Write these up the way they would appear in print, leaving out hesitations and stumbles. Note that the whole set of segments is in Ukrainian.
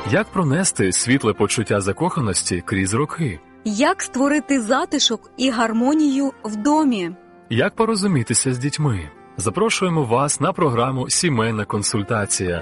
Як пронести світле почуття закоханості крізь роки? Як створити затишок і гармонію в домі? Як порозумітися з дітьми? Запрошуємо вас на програму «Сімейна консультація».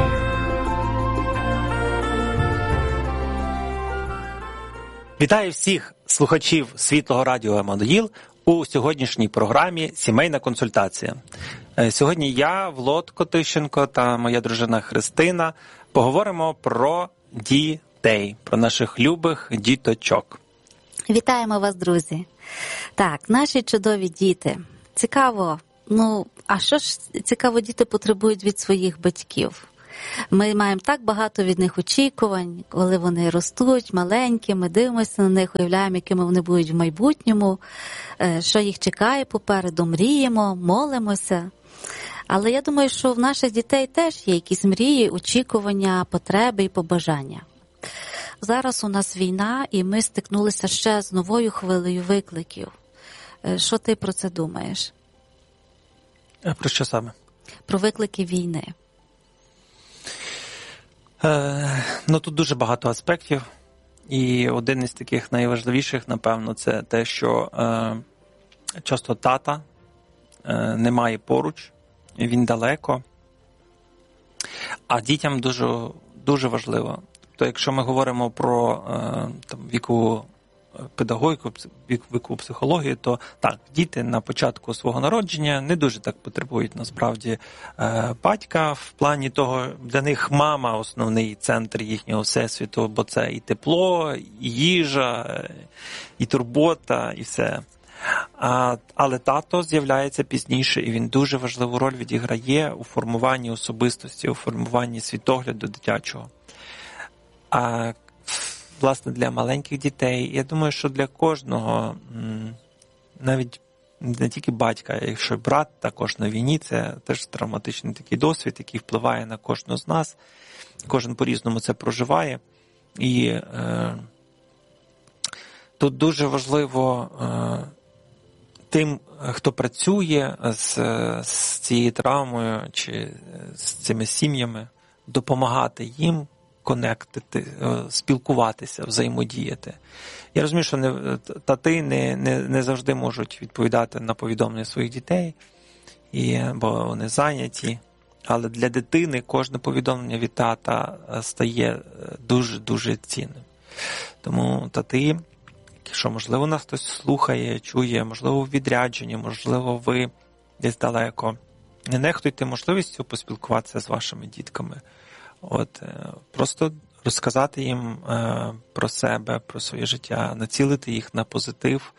Вітаю всіх слухачів Світлого радіо Еммануїл у сьогоднішній програмі «Сімейна консультація». Сьогодні я, Влод Котищенко та моя дружина Христина поговоримо про дітей, про наших любих діточок. Вітаємо вас, друзі. Так, наші чудові діти. Цікаво, а що ж цікаво діти потребують від своїх батьків? Ми маємо так багато від них очікувань, коли вони ростуть маленькі, ми дивимося на них, уявляємо, якими вони будуть в майбутньому, що їх чекає попереду, мріємо, молимося. Але я думаю, що в наших дітей теж є якісь мрії, очікування, потреби і побажання. Зараз у нас війна, і ми стикнулися ще з новою хвилею викликів. Що ти про це думаєш? Про що саме? Про виклики війни. Тут дуже багато аспектів. І один із таких найважливіших, напевно, це те, що часто тата немає поруч, він далеко. А дітям дуже важливо. То якщо ми говоримо про вікову педагогіку, вікову психологію, то так, діти на початку свого народження не дуже так потребують насправді батька в плані того, для них мама основний центр їхнього всесвіту, бо це і тепло, і їжа, і турбота, і все. Але тато з'являється пізніше, і він дуже важливу роль відіграє у формуванні особистості, у формуванні світогляду дитячого. А власне для маленьких дітей, я думаю, що для кожного, навіть не тільки батька, якщо брат також на війні, це теж травматичний такий досвід, який впливає на кожного з нас. Кожен по-різному це проживає. І тут дуже важливо тим, хто працює з цією травмою чи з цими сім'ями, допомагати їм конектити, спілкуватися, взаємодіяти. Я розумію, що тати не завжди можуть відповідати на повідомлення своїх дітей, бо вони зайняті. Але для дитини кожне повідомлення від тата стає дуже-дуже цінним. Тому тати, якщо, можливо, нас хтось слухає, чує, можливо, в відрядженні, можливо, ви десь далеко, не нехтуйте можливістю поспілкуватися з вашими дітками. Просто розказати їм про себе, про своє життя, націлити їх на позитив,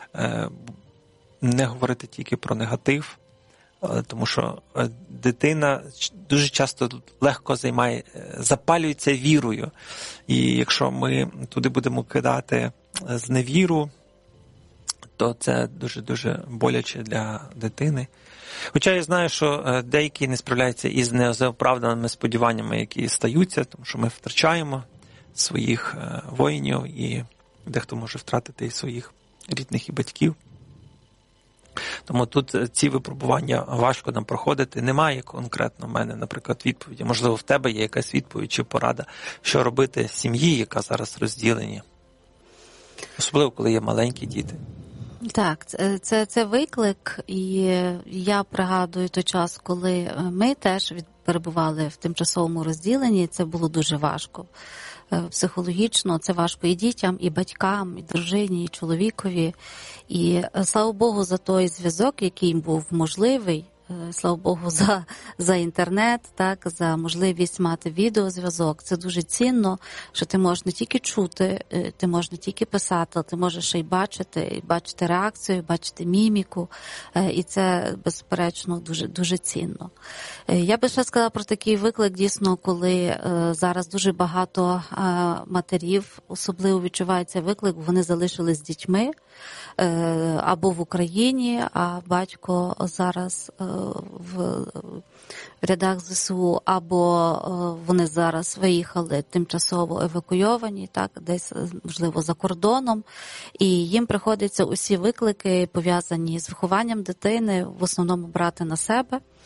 не говорити тільки про негатив, тому що дитина дуже часто легко запалюється вірою. І якщо ми туди будемо кидати зневіру, то це дуже-дуже боляче для дитини. Хоча я знаю, що деякі не справляються із неоправданими сподіваннями, які стаються, тому що ми втрачаємо своїх воїнів, і дехто може втратити і своїх рідних і батьків. Тому тут ці випробування важко нам проходити. Немає конкретно в мене, наприклад, відповіді. Можливо, в тебе є якась відповідь чи порада, що робити сім'ї, яка зараз розділені. Особливо, коли є маленькі діти. Так, це виклик, і я пригадую той час, коли ми теж перебували в тимчасовому розділенні, це було дуже важко. Психологічно це важко і дітям, і батькам, і дружині, і чоловікові. І слава Богу за той зв'язок, який був можливий, слава Богу за інтернет, так, за можливість мати відеозв'язок. Це дуже цінно, що ти можеш не тільки чути, ти можеш не тільки писати, але ти можеш ще й бачити реакцію, бачити міміку. І це, безперечно, дуже, дуже цінно. Я би ще сказала про такий виклик, дійсно, коли зараз дуже багато матерів особливо відчувається виклик, вони залишились з дітьми або в Україні, а батько зараз в рядах ЗСУ, або вони зараз виїхали тимчасово евакуйовані, так, десь, можливо, за кордоном, і їм приходиться усі виклики, пов'язані з вихованням дитини, в основному брати на себе.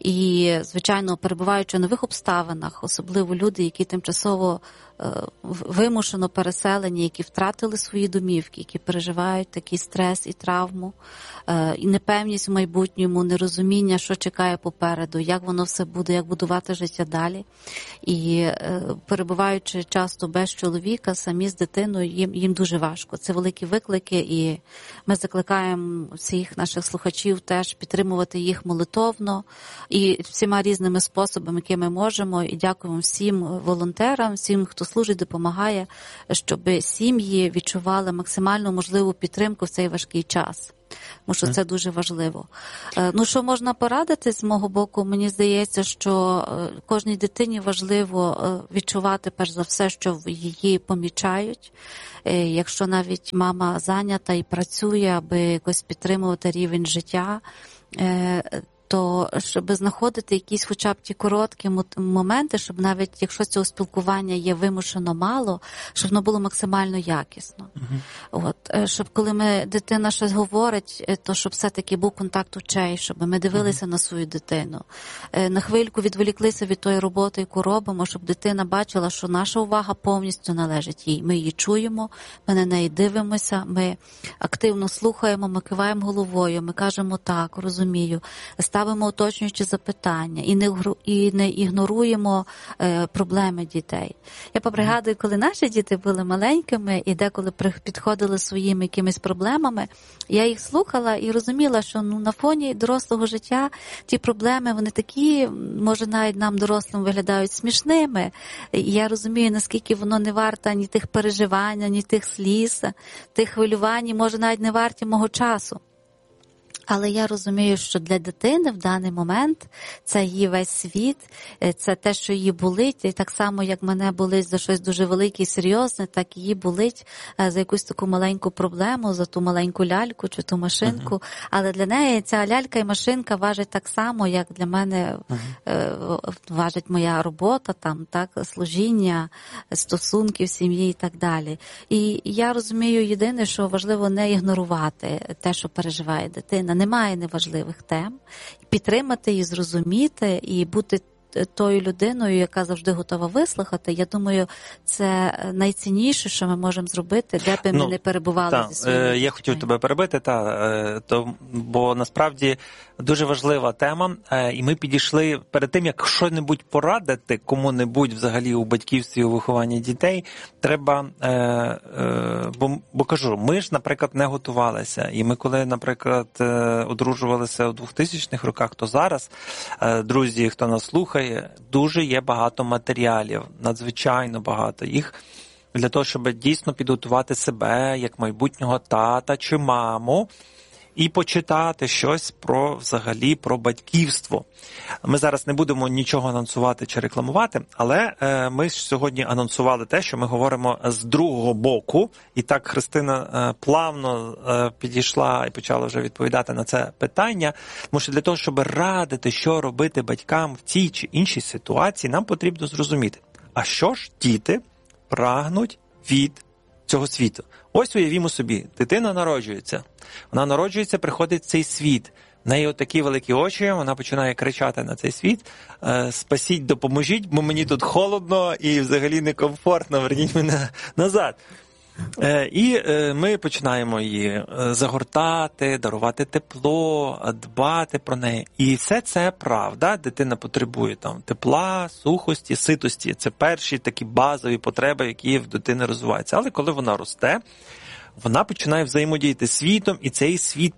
І, звичайно, перебуваючи в нових обставинах, особливо люди, які тимчасово вимушено переселені, які втратили свої домівки, які переживають такий стрес і травму, і непевність в майбутньому, нерозуміння, що чекає попереду, як воно все буде, як будувати життя далі. І перебуваючи часто без чоловіка, самі з дитиною, їм дуже важко. Це великі виклики, і ми закликаємо всіх наших слухачів теж підтримувати їх молитовно і всіма різними способами, які ми можемо. І дякуємо всім волонтерам, всім, хто служить, допомагає, щоб сім'ї відчували максимально можливу підтримку в цей важкий час. Тому що це дуже важливо. Ну, що можна порадити з мого боку? Мені здається, що кожній дитині важливо відчувати, перш за все, що її помічають. Якщо навіть мама зайнята і працює, аби якось підтримувати рівень життя, то щоб знаходити якісь хоча б ті короткі моменти, щоб навіть якщо цього спілкування є вимушено мало, щоб воно було максимально якісно. Щоб коли дитина щось говорить, то щоб все-таки був контакт очей, щоб ми дивилися на свою дитину. На хвильку відволіклися від тої роботи, яку робимо, щоб дитина бачила, що наша увага повністю належить їй. Ми її чуємо, ми на неї дивимося, ми активно слухаємо, ми киваємо головою, ми кажемо так, розумію, ставимо уточнюючі запитання і не ігноруємо проблеми дітей. Я пригадую, коли наші діти були маленькими і деколи підходили своїми якимись проблемами, я їх слухала і розуміла, що на фоні дорослого життя ті проблеми, вони такі, може навіть нам дорослим виглядають смішними. І я розумію, наскільки воно не варто ні тих переживань, ні тих сліз, тих хвилювань, може навіть не варті мого часу. Але я розумію, що для дитини в даний момент це її весь світ, це те, що її болить, і так само, як мене болить за щось дуже велике і серйозне, так і її болить за якусь таку маленьку проблему, за ту маленьку ляльку чи ту машинку. Але для неї ця лялька і машинка важить так само, як для мене важить моя робота, там, так, служіння, стосунки в сім'ї і так далі. І я розумію єдине, що важливо не ігнорувати те, що переживає дитина. Немає неважливих тем. Підтримати її, зрозуміти і бути тою людиною, яка завжди готова вислухати, я думаю, це найцінніше, що ми можемо зробити, де б ми не перебували зі своїми дітьми. Я хотів тебе перебити, бо насправді дуже важлива тема, і ми підійшли перед тим, як що-небудь порадити кому-небудь взагалі у батьківстві, у вихованні дітей, треба, бо кажу, ми ж, наприклад, не готувалися, і ми коли, наприклад, одружувалися у 2000-х роках, то зараз, друзі, хто нас слухає, дуже є багато матеріалів, надзвичайно багато їх, для того, щоб дійсно підготувати себе як майбутнього тата чи маму і почитати щось взагалі про батьківство. Ми зараз не будемо нічого анонсувати чи рекламувати, але ми сьогодні анонсували те, що ми говоримо з другого боку. І так Христина плавно підійшла і почала вже відповідати на це питання. Тому що для того, щоб радити, що робити батькам в цій чи іншій ситуації, нам потрібно зрозуміти, а що ж діти прагнуть від цього світу. Ось уявімо собі, дитина народжується. Вона народжується, приходить в цей світ. В неї отакі великі очі, вона починає кричати на цей світ: «Спасіть, допоможіть, бо мені тут холодно і взагалі некомфортно, верніть мене назад». І ми починаємо її загортати, дарувати тепло, дбати про неї. І все це правда. Дитина потребує там тепла, сухості, ситості. Це перші такі базові потреби, які в дитини розвиваються. Але коли вона росте, вона починає взаємодіяти з світом, і цей світ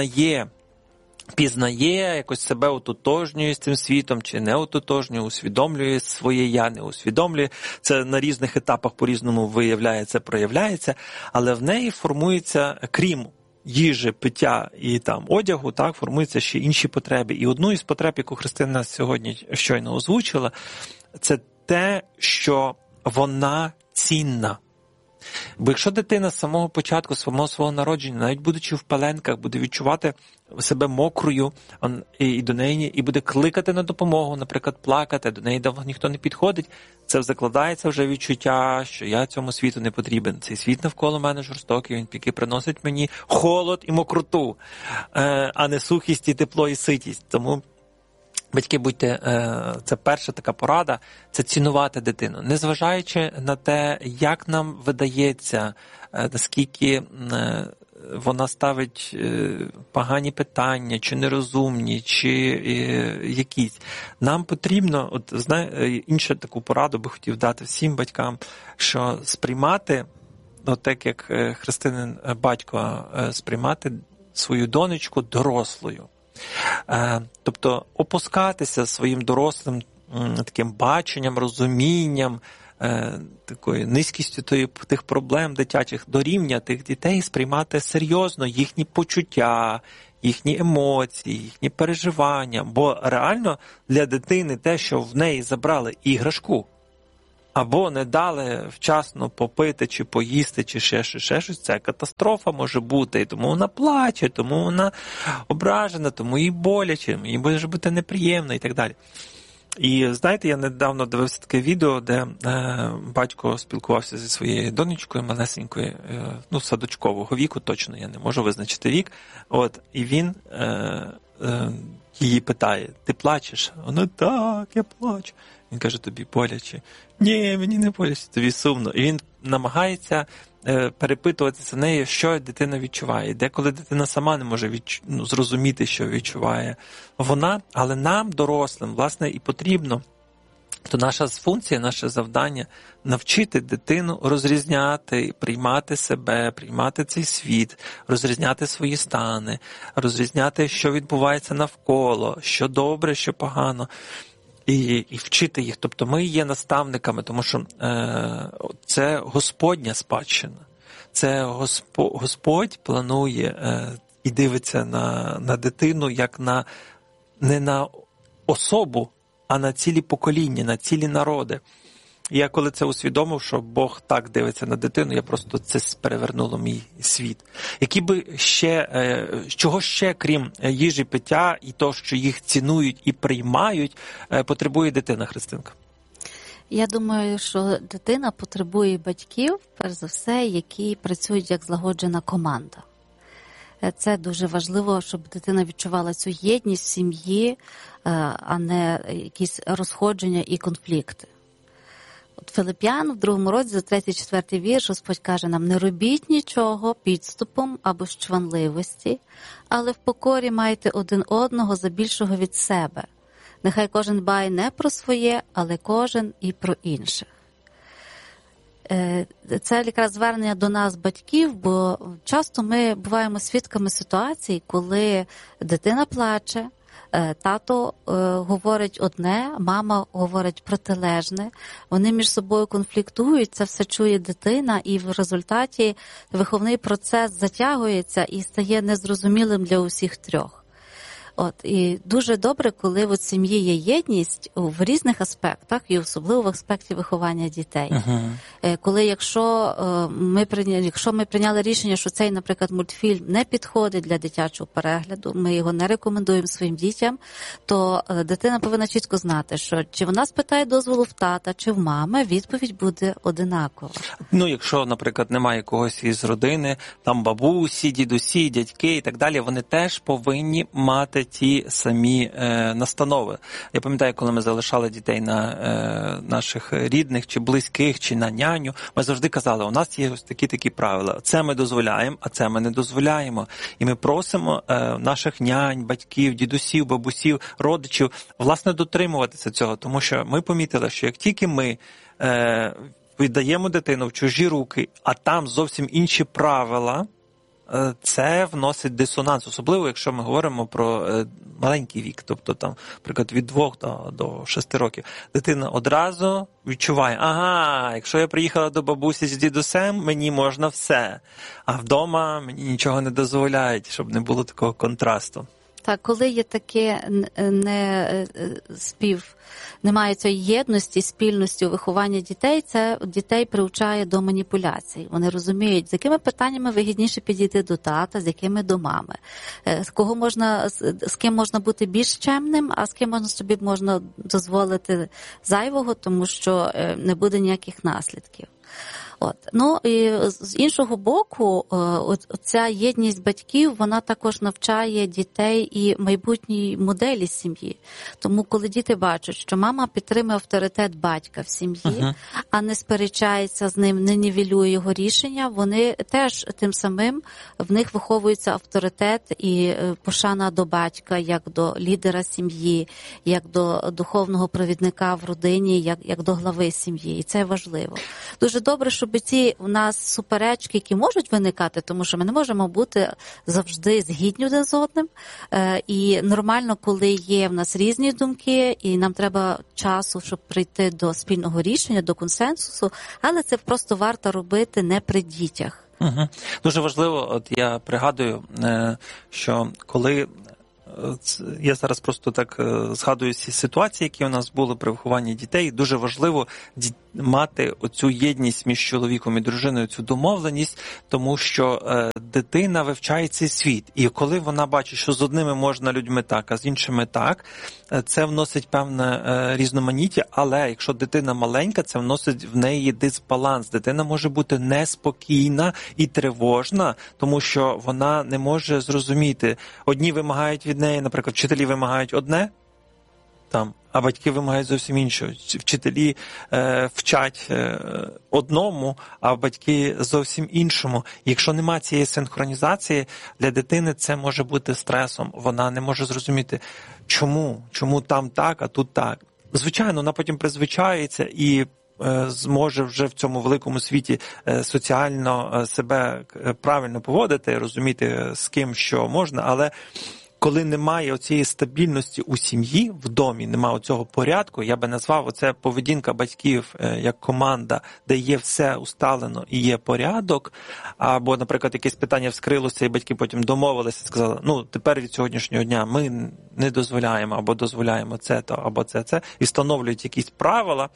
пізнає, якось себе ототожнює з цим світом, чи не ототожнює, усвідомлює своє «я», не усвідомлює. Це на різних етапах по-різному виявляється, проявляється, але в неї формується, крім їжі, пиття і там одягу, так, формуються ще інші потреби. І одну із потреб, яку Христина сьогодні щойно озвучила, це те, що вона цінна. Бо якщо дитина з самого початку, свого народження, навіть будучи в пеленках, буде відчувати себе мокрою, і до неї і буде кликати на допомогу, наприклад, плакати, до неї давно ніхто не підходить, це закладається вже відчуття, що я цьому світу не потрібен. Цей світ навколо мене жорстокий, він тільки приносить мені холод і мокроту, а не сухість і тепло і ситість. Тому Батьки, будьте, це перша така порада, це цінувати дитину. Незважаючи на те, як нам видається, наскільки вона ставить погані питання, чи нерозумні, чи якісь. Нам потрібно, іншу таку пораду би хотів дати всім батькам, що сприймати, так як християнин батько, сприймати свою донечку дорослою. Тобто опускатися своїм дорослим таким баченням, розумінням, такою низькістю тих проблем дитячих до рівня тих дітей, сприймати серйозно їхні почуття, їхні емоції, їхні переживання. Бо реально для дитини те, що в неї забрали іграшку, або не дали вчасно попити, чи поїсти, чи ще щось, це катастрофа може бути. І тому вона плаче, тому вона ображена, тому їй боляче, їй може бути неприємно і так далі. І знаєте, я недавно дивився таке відео, де батько спілкувався зі своєю донечкою малесенькою, садочкового віку, точно я не можу визначити вік. І він її питає: ти плачеш? Вона: так, я плачу. Він каже: тобі боляче? Ні, мені не боляче, тобі сумно. І він намагається перепитуватися нею, що дитина відчуває. Деколи дитина сама не може зрозуміти, що відчуває вона, але нам, дорослим, власне, і потрібно. То наша функція, наше завдання – навчити дитину розрізняти, приймати себе, приймати цей світ, розрізняти свої стани, розрізняти, що відбувається навколо, що добре, що погано. І вчити їх. Тобто ми є наставниками, тому що це Господня спадщина. Це Господь планує і дивиться на дитину як не на особу, а на цілі покоління, на цілі народи. І я коли це усвідомив, що Бог так дивиться на дитину, я просто це перевернуло мій світ. Чого ще, крім їжі, пиття і того, що їх цінують і приймають, потребує дитина, Христинка? Я думаю, що дитина потребує батьків, перш за все, які працюють як злагоджена команда. Це дуже важливо, щоб дитина відчувала цю єдність в сім'ї, а не якісь розходження і конфлікти. Филип'ян в 2 розділі, 3-4 вірш, Господь каже нам: не робіть нічого підступом або з чванливості, але в покорі майте один одного за більшого від себе. Нехай кожен дбає не про своє, але кожен і про інших. Це якраз звернення до нас, батьків, бо часто ми буваємо свідками ситуацій, коли дитина плаче, тато говорить одне, мама говорить протилежне, вони між собою конфліктують, це все чує дитина, і в результаті виховний процес затягується і стає незрозумілим для усіх трьох. І дуже добре, коли в сім'ї є єдність в різних аспектах, і особливо в аспекті виховання дітей. Коли якщо ми прийняли рішення, що цей, наприклад, мультфільм не підходить для дитячого перегляду, ми його не рекомендуємо своїм дітям, то дитина повинна чітко знати, що чи вона спитає дозволу в тата, чи в мами, відповідь буде одинакова. Якщо, наприклад, немає когось із родини, там бабусі, дідусі, дядьки і так далі, вони теж повинні мати ті самі настанови. Я пам'ятаю, коли ми залишали дітей на наших рідних, чи близьких, чи на няню, ми завжди казали: у нас є ось такі правила. Це ми дозволяємо, а це ми не дозволяємо. І ми просимо наших нянь, батьків, дідусів, бабусів, родичів, власне, дотримуватися цього. Тому що ми помітили, що як тільки ми віддаємо дитину в чужі руки, а там зовсім інші правила, це вносить дисонанс, особливо якщо ми говоримо про маленький вік, тобто там, наприклад, від 2 до 6 років. Дитина одразу відчуває: ага, якщо я приїхала до бабусі з дідусем, мені можна все, а вдома мені нічого не дозволяють, щоб не було такого контрасту. Так, коли є таке немає цієї єдності, спільності у вихованні дітей, це дітей привчає до маніпуляцій. Вони розуміють, з якими питаннями вигідніше підійти до тата, з якими до мами. З ким можна бути більш чемним, а з ким собі можна дозволити зайвого, тому що не буде ніяких наслідків. Ну і з іншого боку, ця єдність батьків, вона також навчає дітей і майбутній моделі сім'ї. Тому коли діти бачать, що мама підтримує авторитет батька в сім'ї, а не сперечається з ним, не нівелює його рішення, вони теж тим самим в них виховується авторитет і пошана до батька, як до лідера сім'ї, як до духовного провідника в родині, як до глави сім'ї. І це важливо. Дуже добре, щоб ці у нас суперечки, які можуть виникати, тому що ми не можемо бути завжди згідні один з одним. І нормально, коли є в нас різні думки, і нам треба часу, щоб прийти до спільного рішення, до консенсусу, але це просто варто робити не при дітях. Угу. Дуже важливо, от я пригадую, що коли я зараз просто так згадую ці ситуації, які у нас були при вихованні дітей, дуже важливо мати оцю єдність між чоловіком і дружиною, цю домовленість, тому що дитина вивчає цей світ. І коли вона бачить, що з одними можна людьми так, а з іншими так, це вносить певне різноманіття, але якщо дитина маленька, це вносить в неї дисбаланс. Дитина може бути неспокійна і тривожна, тому що вона не може зрозуміти. Одні вимагають від неї, наприклад, вчителі вимагають одне, а батьки вимагають зовсім іншого. Вчителі вчать одному, а батьки зовсім іншому. Якщо немає цієї синхронізації, для дитини це може бути стресом. Вона не може зрозуміти, чому там так, а тут так. Звичайно, вона потім призвичається і зможе вже в цьому великому світі соціально себе правильно поводити, розуміти, з ким що можна, але коли немає оцієї стабільності у сім'ї, в домі, немає оцього порядку, я би назвав оце поведінка батьків як команда, де є все усталено і є порядок, або, наприклад, якесь питання вскрилося, і батьки потім домовилися, сказали, тепер від сьогоднішнього дня ми не дозволяємо, або дозволяємо це, або це, і встановлюють якісь правила,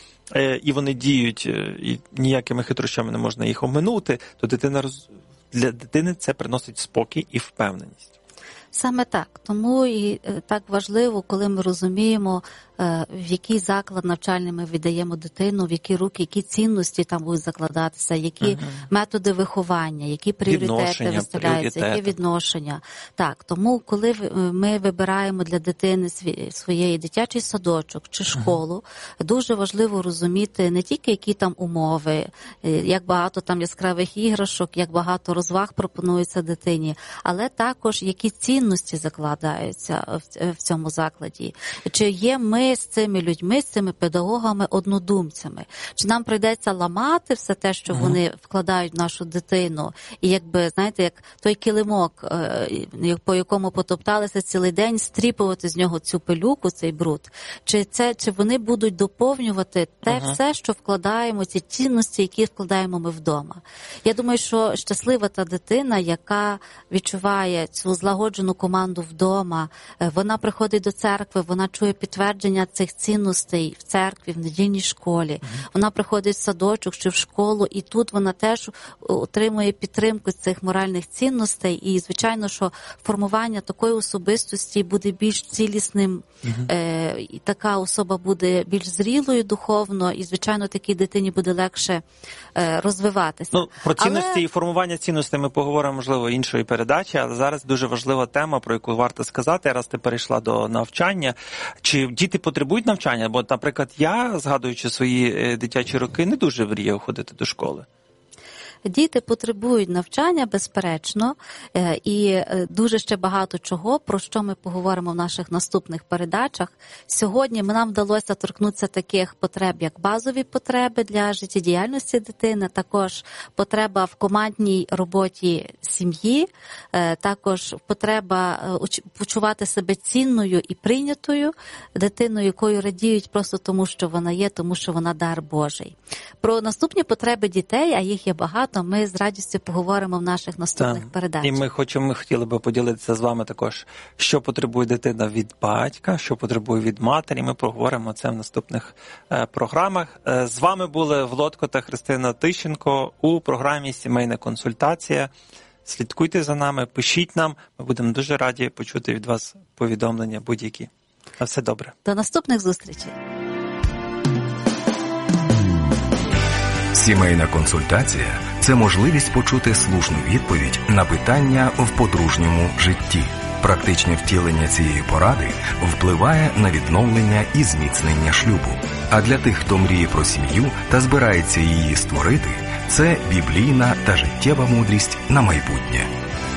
і вони діють, і ніякими хитрощами не можна їх оминути, то для дитини це приносить спокій і впевненість. Саме так. Тому і так важливо, коли ми розуміємо, в який заклад навчальний ми віддаємо дитину, в які руки, які цінності там будуть закладатися, які методи виховання, які пріоритети виставляються, які відношення. Так, тому коли ми вибираємо для дитини своєї дитячий садочок чи школу, дуже важливо розуміти не тільки які там умови, як багато там яскравих іграшок, як багато розваг пропонується дитині, але також які цінності закладаються в цьому закладі. Чи є ми з цими людьми, з цими педагогами однодумцями? Чи нам прийдеться ламати все те, що вони вкладають в нашу дитину? І якби, знаєте, як той килимок, по якому потопталися цілий день, стріпувати з нього цю пилюку, цей бруд? Чи вони будуть доповнювати те все, що вкладаємо, ці цінності, які вкладаємо ми вдома? Я думаю, що щаслива та дитина, яка відчуває цю злагоджену команду вдома, вона приходить до церкви, вона чує підтвердження цих цінностей в церкві, в недільній школі. Вона приходить в садочок чи в школу, і тут вона теж отримує підтримку цих моральних цінностей. І, звичайно, що формування такої особистості буде більш цілісним, і така особа буде більш зрілою духовно, і, звичайно, такій дитині буде легше розвиватися. Про цінності і формування цінностей ми поговоримо, можливо, іншої передачі, але зараз дуже важлива тема, про яку варто сказати, раз ти перейшла до навчання. Чи діти потребують навчання? Бо, наприклад, я, згадуючи свої дитячі роки, не дуже мріяв ходити до школи. Діти потребують навчання, безперечно, і дуже ще багато чого, про що ми поговоримо в наших наступних передачах. Сьогодні нам вдалося торкнутися таких потреб, як базові потреби для життєдіяльності дитини, також потреба в командній роботі сім'ї, також потреба почувати себе цінною і прийнятою дитиною, якою радіють просто тому, що вона є, тому що вона дар Божий. Про наступні потреби дітей, а їх є багато, ми з радістю поговоримо в наших наступних передачах. І ми хотіли би поділитися з вами також, що потребує дитина від батька, що потребує від матері. Ми поговоримо це в наступних програмах. З вами були Володко та Христина Тищенко у програмі «Сімейна консультація». Слідкуйте за нами, пишіть нам. Ми будемо дуже раді почути від вас повідомлення будь-які. На все добре. До наступних зустрічей. Сімейна консультація – це можливість почути слушну відповідь на питання в подружньому житті. Практичне втілення цієї поради впливає на відновлення і зміцнення шлюбу. А для тих, хто мріє про сім'ю та збирається її створити, це біблійна та життєва мудрість на майбутнє.